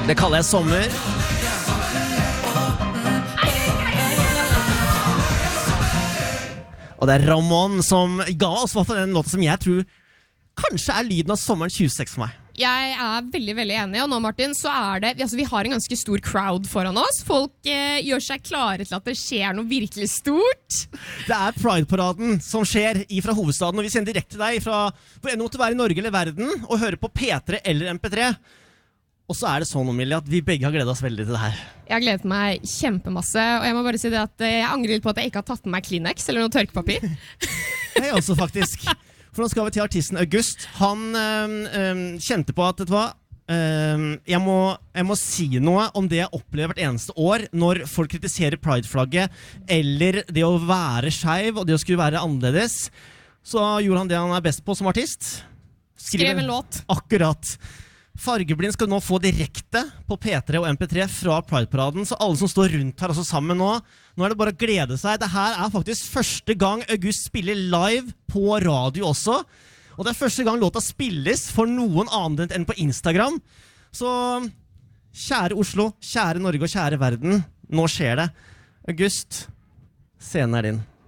Det kaller jeg sommer. Og det Ramón som ga oss den låten som jeg tror kanskje lyden av sommeren 2006 for meg. Jeg veldig, veldig enig, og nå Martin, så det, altså vi har en ganske stor crowd foran oss. Folk gjør seg klare til at det skjer noe virkelig stort. Det Pride-paraden som skjer fra hovedstaden, og vi sender direkte til deg fra hvor enn måtte være i Norge eller verden, og hører på P3 eller MP3. Og så det sånn, Emilie, at vi begge har gledet oss veldig til det her. Jeg har gledet meg kjempemasse, og jeg må bare si det at jeg angrer litt på at jeg ikke har tatt med meg Kleenex eller noe tørkepapir. Jeg også, faktisk. For nå skal vi til artisten August. Han kjente på at, vet du hva, jeg må si noe om det jeg opplever hvert eneste år når folk kritiserer Pride-flagget, eller det å være skeiv, og det å skulle være annerledes. Så gjorde han det han best på som artist. Skrev en låt. Akkurat. Fargeblind skal nå få direkte på P3 og MP3 fra Pride-paraden, så alle som står rundt her også sammen nå det bare å glede seg. Det her faktisk første gang August spiller live på radio også, og det første gang låta spilles for noen annet enn på Instagram. Så kjære Oslo, kjære Norge og kjære verden, nå skjer det. August, scenen din.